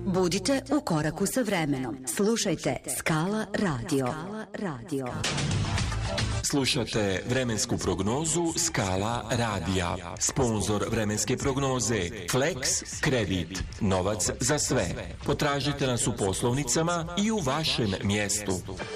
Budite u koraku sa vremenom. Slušajte Skala Radio. Slušate vremensku prognozu Skala radija. Sponzor vremenske prognoze Flex Kredit. Novac za sve. Potražite nas u poslovnicama i u vašem mjestu.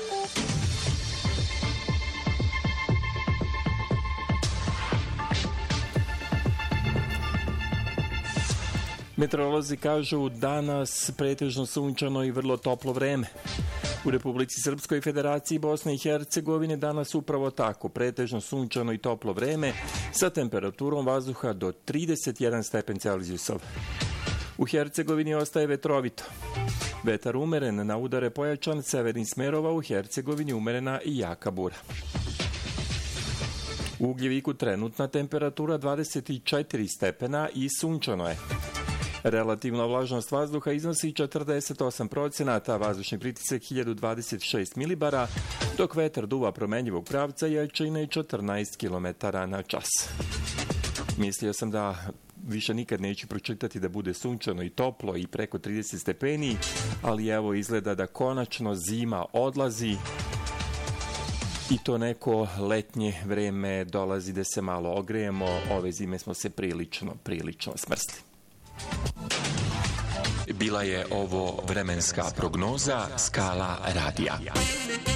Meteorolozi kažu danas pretežno sunčano i vrlo toplo vreme. U Republici Srpskoj, Federaciji Bosne i Hercegovine danas upravo tako, pretežno sunčano i toplo vreme sa temperaturom vazduha do 31 stepen Celzijusov. U Hercegovini ostaje vetrovito. Vetar umeren, na udare pojačan, severnih smerova, u Hercegovini umerena i jaka bura. U Ugljeviku trenutna temperatura 24 stepena i sunčano je. Relativna vlažnost vazduha iznosi 48%, vazdušni pritisak 1026 milibara, dok vetar duva promenjivog pravca jačine 14 km na čas. Mislio sam da više nikad neću pročitati da bude sunčano i toplo i preko 30 stepeni, ali evo izgleda da konačno zima odlazi i to neko letnje vreme dolazi da se malo ogrejemo. Ove zime smo se prilično smrsli. Bila je ovo vremenska prognoza Skala radija.